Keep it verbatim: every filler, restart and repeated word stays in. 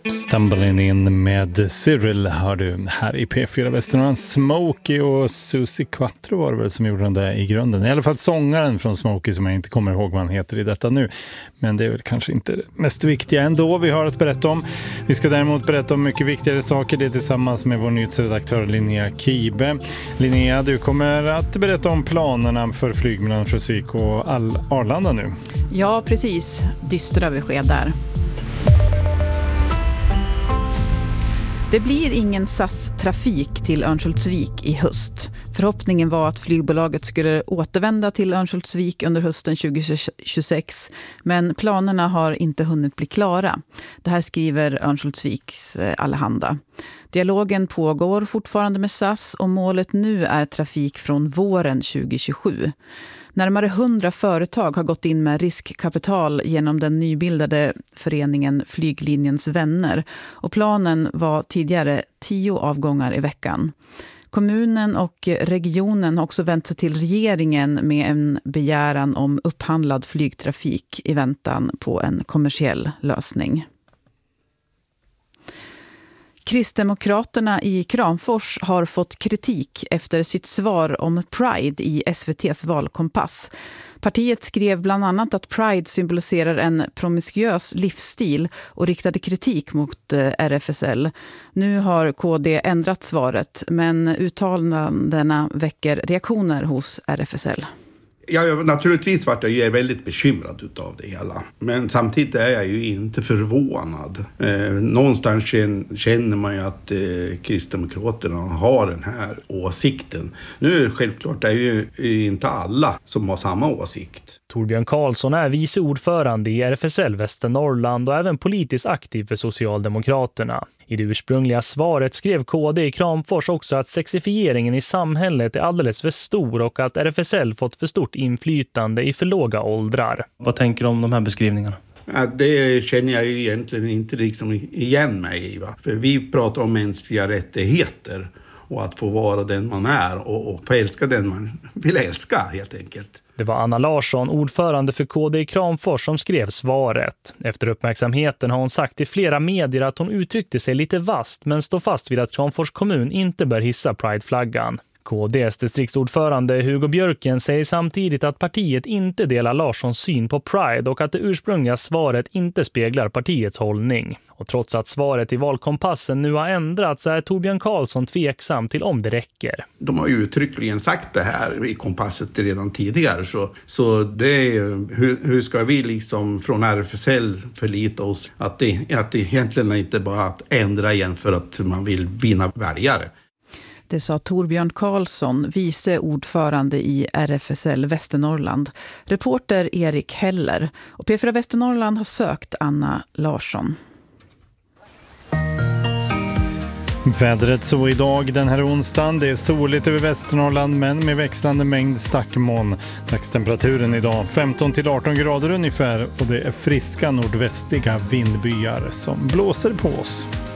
Stumbling in med Cyril har du här i P fyra Västernorrland. Smokey och Susie Quattro var det väl som gjorde den där i grunden. I alla fall sångaren från Smokey som jag inte kommer ihåg vad han heter i detta nu. Men det är väl kanske inte det mest viktiga ändå vi har att berätta om. Vi ska däremot berätta om mycket viktigare saker. Det är tillsammans med vår nyhetsredaktör Linnea Kibe. Linnea, du kommer att berätta om planerna för flyg mellan Örnsköldsvik och Arlanda nu. Ja, precis. Dystra besked där. Det blir ingen S A S-trafik till Örnsköldsvik i höst. Förhoppningen var att flygbolaget skulle återvända till Örnsköldsvik under hösten tjugohundratjugosex, men planerna har inte hunnit bli klara. Det här skriver Örnsköldsviks Allehanda. Dialogen pågår fortfarande med S A S och målet nu är trafik från våren tjugohundratjugosju. Närmare hundra företag har gått in med riskkapital genom den nybildade föreningen Flyglinjens vänner och planen var tidigare tio avgångar i veckan. Kommunen och regionen har också vänt sig till regeringen med en begäran om upphandlad flygtrafik i väntan på en kommersiell lösning. Kristdemokraterna i Kramfors har fått kritik efter sitt svar om Pride i S V T:s valkompass. Partiet skrev bland annat att Pride symboliserar en promiskuös livsstil och riktade kritik mot R F S L. Nu har K D ändrat svaret, men uttalandena väcker reaktioner hos R F S L. Ja, naturligtvis vart jag ju väldigt bekymrad utav det hela. Men samtidigt är jag ju inte förvånad. Eh, någonstans känner man ju att eh, Kristdemokraterna har den här åsikten. Nu är det självklart, det är ju inte alla som har samma åsikt. Torbjörn Karlsson är vice ordförande i R F S L Västernorrland och även politiskt aktiv för Socialdemokraterna. I det ursprungliga svaret skrev K D i Kramfors också att sexifieringen i samhället är alldeles för stor och att R F S L fått för stort inflytande i för låga åldrar. Vad tänker du om de här beskrivningarna? Ja, det känner jag ju egentligen inte liksom igen mig i. Va? För vi pratar om mänskliga rättigheter och att få vara den man är och, och få älska den man vill älska helt enkelt. Det var Anna Larsson, ordförande för K D i Kramfors, som skrev svaret. Efter uppmärksamheten har hon sagt till flera medier att hon uttryckte sig lite vast men står fast vid att Kramfors kommun inte bör hissa Pride-flaggan. K D:s distriktsordförande Hugo Björken säger samtidigt att partiet inte delar Larssons syn på Pride och att det ursprungliga svaret inte speglar partiets hållning. Och trots att svaret i valkompassen nu har ändrats är Torbjörn Karlsson tveksam till om det räcker. De har ju uttryckligen sagt det här i kompasset redan tidigare, så, så det är, hur, hur ska vi liksom från R F S L förlita oss att det, att det egentligen inte bara att ändra igen för att man vill vinna väljare. Det sa Torbjörn Karlsson, vice ordförande i R F S L Västernorrland. Reporter Erik Heller. Och P fyra Västernorrland har sökt Anna Larsson. Vädret så idag den här onsdagen. Det är soligt över Västernorrland men med växlande mängd stackmoln. Dagstemperaturen idag femton till arton grader ungefär och det är friska nordvästliga vindbyar som blåser på oss.